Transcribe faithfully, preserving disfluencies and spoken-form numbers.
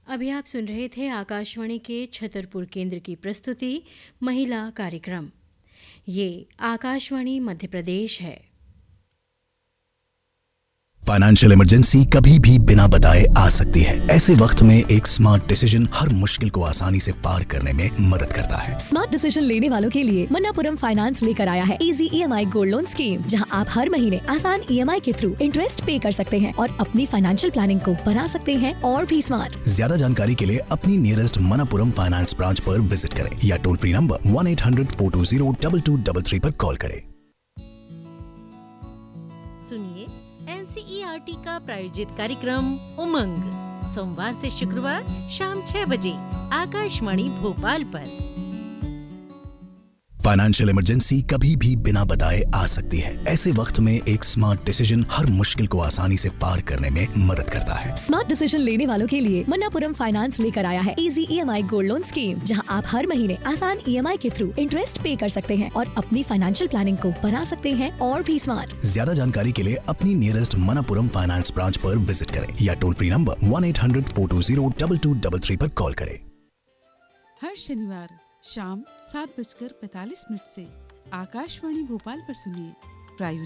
अभी आप सुन रहे थे आकाशवाणी के छतरपुर केंद्र की प्रस्तुति महिला कार्यक्रम। ये आकाशवाणी मध्य प्रदेश है। फाइनेंशियल इमरजेंसी कभी भी बिना बताए आ सकती है। ऐसे वक्त में एक स्मार्ट डिसीजन हर मुश्किल को आसानी से पार करने में मदद करता है। स्मार्ट डिसीजन लेने वालों के लिए मन्नापुरम फाइनेंस लेकर आया है easy EMI gold loan scheme, जहां आप हर महीने आसान ईएमआई के थ्रू इंटरेस्ट पे कर सकते हैं और अपनी फाइनेंशियल प्लानिंग को बना सकते हैं और भी स्मार्ट। ज्यादा जानकारी के लिए अपनी नियरेस्ट मन्नापुरम फाइनेंस ब्रांच पर विजिट करें या toll free number one eight hundred four to zero double two double three पर कॉल करें। सुनिए एनसीईआरटी का प्रायोजित कार्यक्रम उमंग सोमवार से शुक्रवार शाम छह बजे आकाशवाणी भोपाल पर। फाइनेंशियल इमरजेंसी कभी भी बिना बताए आ सकती है। ऐसे वक्त में एक स्मार्ट डिसीजन हर मुश्किल को आसानी से पार करने में मदद करता है। स्मार्ट डिसीजन लेने वालों के लिए मन्नापुरम फाइनेंस लेकर आया है easy EMI gold loan scheme, जहां आप हर महीने आसान ईएमआई के थ्रू इंटरेस्ट पे कर सकते हैं और अपनी फाइनेंशियल प्लानिंग को बना सकते हैं और भी स्मार्ट। ज्यादा जानकारी के लिए अपनी नियरेस्ट मन्नापुरम फाइनेंस ब्रांच पर विजिट करें या toll free number one eight hundred four to zero double two double three पर कॉल करें। हर शनिवार शाम सात बजकर पैतालीस मिनट से आकाशवाणी भोपाल पर सुनिए प्रायोजित